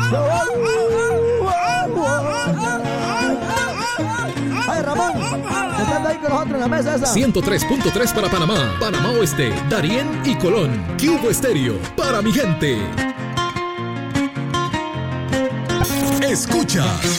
Ay, Ramón, están ahí con nosotros en la mesa esa. 103.3 para Panamá, Panamá Oeste, Darién y Colón. Cubo Estéreo, para mi gente. Escuchas